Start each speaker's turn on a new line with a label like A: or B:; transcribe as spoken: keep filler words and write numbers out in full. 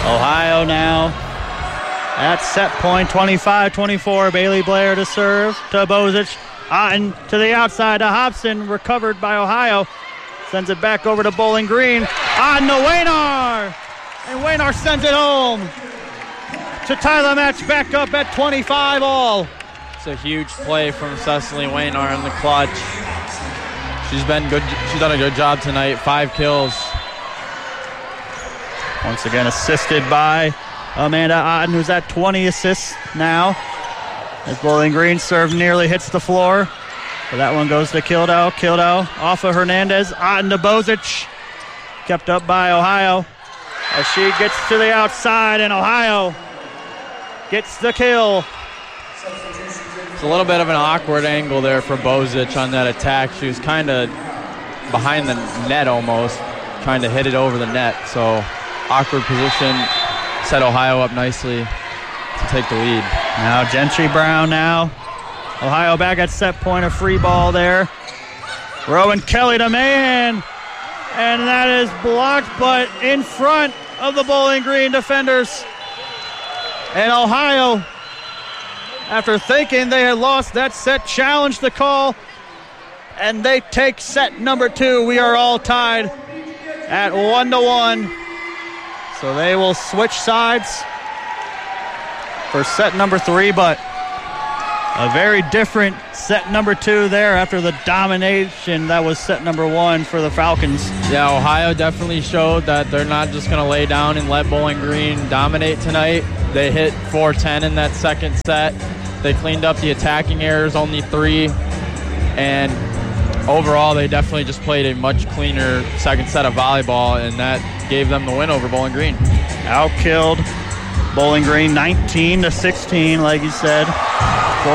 A: Ohio now at set point, twenty-five twenty-four. Bailey Blair to serve to Bozic. Otten to the outside to Hobson, recovered by Ohio. Sends it back over to Bowling Green. Otten to Waynar. And Waynar sends it home to tie the match back up at twenty-five all.
B: It's a huge play from Cecily Waynar in the clutch. She's been good. She's done a good job tonight. Five kills.
A: Once again assisted by Amanda Otten, who's at twenty assists now. As Bowling Green serve nearly hits the floor. But that one goes to Kildow. Kildow off of Hernandez. Otten to Bozic. Kept up by Ohio. As she gets to the outside, and Ohio gets the kill.
B: It's a little bit of an awkward angle there for Bozic on that attack. She was kind of behind the net almost, trying to hit it over the net. So awkward position. Set Ohio up nicely to take the lead.
A: Now Gentry Brown now. Ohio back at set point, a free ball there. Rowan Kelly to Mahan. And that is blocked, but in front of the Bowling Green defenders. And Ohio, after thinking they had lost that set, challenged the call. And they take set number two. We are all tied at one to one. So they will switch sides for set number three, but a very different set number two there after the domination that was set number one for the Falcons.
B: Yeah, Ohio definitely showed that they're not just going to lay down and let Bowling Green dominate tonight. They hit four ten in that second set. They cleaned up the attacking errors, only three. And overall, they definitely just played a much cleaner second set of volleyball, and that gave them the win over Bowling Green.
A: Outkilled Bowling Green nineteen to sixteen, like you said.